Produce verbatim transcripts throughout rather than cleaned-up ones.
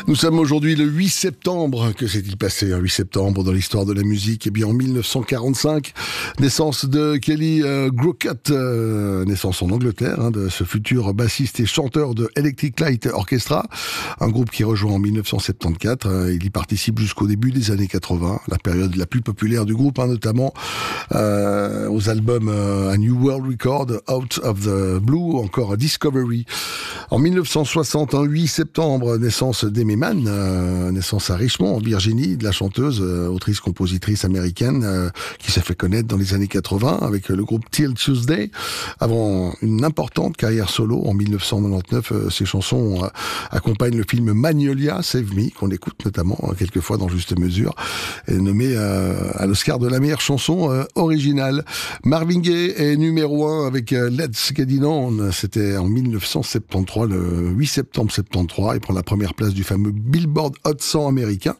Nous sommes aujourd'hui le huit septembre. Que s'est-il passé un huit septembre dans l'histoire de la musique? Eh bien, en mille neuf cent quarante-cinq, naissance de Kelly euh, Crockett, euh, naissance en Angleterre, hein, de ce futur bassiste et chanteur de Electric Light Orchestra, un groupe qui rejoint en mille neuf cent soixante-quatorze. Euh, il y participe jusqu'au début des années quatre-vingts, la période la plus populaire du groupe, hein, notamment euh, aux albums euh, A New World Record, Out of the Blue, encore Discovery. En mille neuf cent soixante, un huit septembre, naissance d'Aimee Mann, euh, naissance à Richmond, en Virginie, de la chanteuse, euh, autrice-compositrice américaine, euh, qui s'est fait connaître dans les années quatre-vingts avec le groupe Till Tuesday, avant une importante carrière solo. En mille neuf cent quatre-vingt-dix-neuf, euh, ses chansons euh, accompagnent le film Magnolia, Save Me, qu'on écoute notamment euh, quelquefois dans Juste Mesure, et nommé euh, à l'Oscar de la meilleure chanson euh, originale. Marvin Gaye est numéro un avec euh, Let's Get It On, c'était en mille neuf cent soixante-treize, le huit septembre soixante-treize, il prend la première place du fameux Billboard Hot cent américain.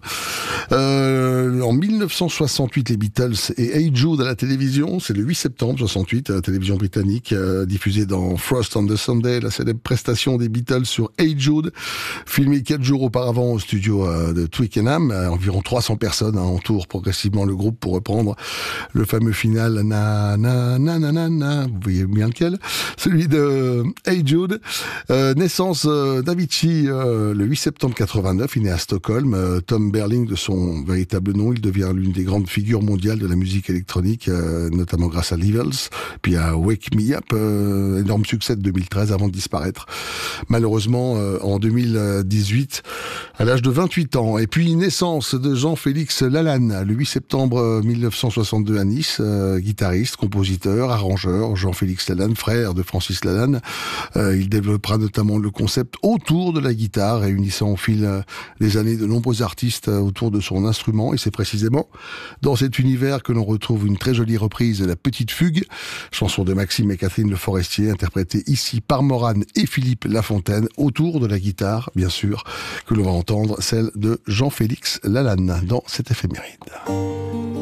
Euh, en mille neuf cent soixante-huit, les Beatles et Hey Jude à la télévision, c'est le huit septembre soixante-huit, à la télévision britannique, euh, diffusée dans Frost on the Sunday, la célèbre prestation des Beatles sur Hey Jude, filmée quatre jours auparavant au studio euh, de Twickenham. Euh, environ trois cents personnes hein, entourent progressivement le groupe pour reprendre le fameux final na na na na na na, vous voyez bien lequel, celui de Hey Jude. Euh, naissance euh, d'Avicii euh, le huit septembre quatre-vingt-neuf, il est né à Stockholm. euh, Tom Berling de son véritable nom, il devient l'une des grandes figures mondiales de la musique électronique, euh, notamment grâce à Levels, puis à Wake Me Up, euh, énorme succès de deux mille treize avant de disparaître malheureusement euh, en deux mille dix-huit à l'âge de vingt-huit ans. Et puis naissance de Jean-Félix Lalanne le huit septembre mille neuf cent soixante-deux à Nice, euh, guitariste, compositeur, arrangeur. Jean-Félix Lalanne, frère de Francis Lalanne, euh, il développera notamment le concept autour de la guitare, réunissant au fil des années de nombreux artistes autour de son instrument, et c'est précisément dans cet univers que l'on retrouve une très jolie reprise de La Petite Fugue, chanson de Maxime et Catherine Le Forestier, interprétée ici par Morane et Philippe Lafontaine, autour de la guitare, bien sûr, que l'on va entendre, celle de Jean-Félix Lalanne dans cette éphéméride.